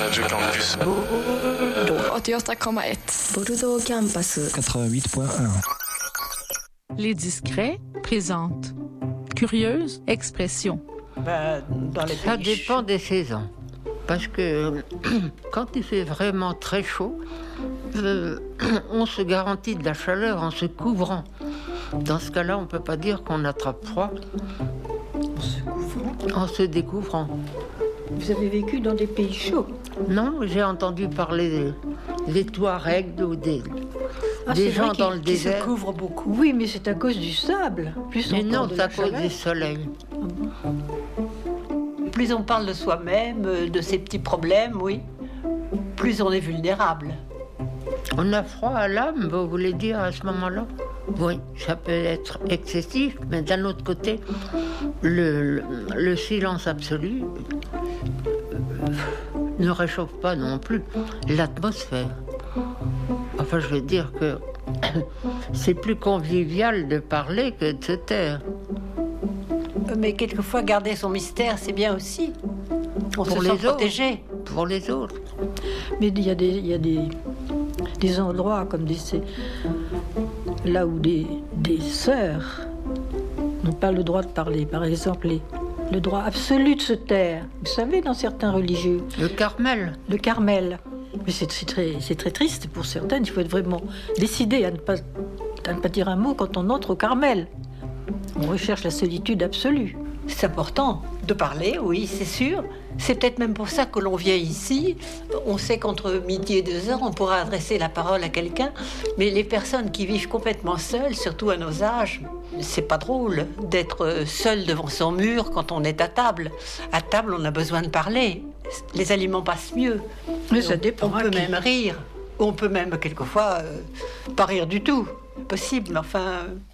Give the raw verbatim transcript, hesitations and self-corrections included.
Radio Campus. åttioåtta komma ett. Bordeaux Campus. quatre-vingt-huit point un. Les Discrets présentent Curieuse expression. Ben, dans les Ça pays dépend chauds. des saisons. Parce que quand il fait vraiment très chaud, euh, on se garantit de la chaleur en se couvrant. Dans ce cas-là, on ne peut pas dire qu'on attrape froid En se couvrant. en se découvrant. Vous avez vécu dans des pays chauds. Non, j'ai entendu parler des, des Touaregs ou des, Ah, des c'est vrai gens qu'ils- dans le qu'ils se désert. couvrent beaucoup. Oui, mais c'est à cause du sable. Plus Mais on non, parle de c'est la à cause chaleur, du soleil. plus on parle de soi-même, euh, de ses petits problèmes, oui, plus on est vulnérable. On a froid à l'âme, vous voulez dire, à ce moment-là? Oui, ça peut être excessif, mais d'un autre côté, le, le, le silence absolu euh, ne réchauffe pas non plus l'atmosphère. Enfin, je veux dire que c'est plus convivial de parler que de se taire. Mais quelquefois, garder son mystère, c'est bien aussi. On Pour se les sent autres. protégé. Pour les autres. Mais il y a des, il y a des, des endroits comme des, c'est- là où des, des sœurs n'ont pas le droit de parler. Par exemple, les- le droit absolu de se taire. Vous savez, dans certains religieux, Le Carmel. le Carmel. Mais c'est, c'est très, c'est très triste pour certaines. Il faut être vraiment décidé à ne pas, à ne pas dire un mot quand on entre au Carmel. On recherche la solitude absolue. C'est important de parler, oui, c'est sûr. C'est peut-être même pour ça que l'on vient ici. On sait qu'entre midi et deux heures, on pourra adresser la parole à quelqu'un. Mais les personnes qui vivent complètement seules, surtout à nos âges, c'est pas drôle d'être seul devant son mur quand on est à table. À table, on a besoin de parler. Les aliments passent mieux. Mais ça On- dépend On à peut qui. même rire. On peut même, quelquefois, euh, pas rire du tout. Possible, mais enfin... euh,